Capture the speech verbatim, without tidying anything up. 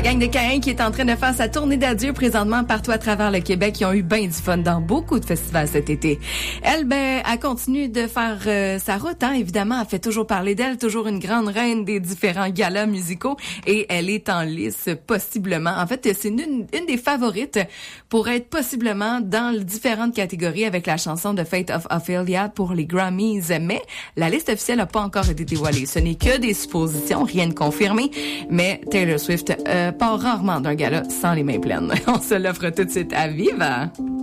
gang de Caïn qui est en train de faire sa tournée d'adieu présentement partout à travers le Québec. Ils ont eu bien du fun dans beaucoup de festivals cet été. Elle, ben, elle continue de faire euh, sa route, hein. Évidemment, elle fait toujours parler d'elle, toujours une grande reine des différents galas musicaux et elle est en lice possiblement. En fait, c'est une, une des favorites pour être possiblement dans les différentes catégories avec la chanson de Fate of Ophelia pour les Grammys. Mais la liste officielle n'a pas encore été dévoilée. Ce n'est que des suppositions, rien de confirmé. Mais Taylor Swift euh, part rarement d'un gala sans les mains pleines. On se l'offre tout de suite à Viva.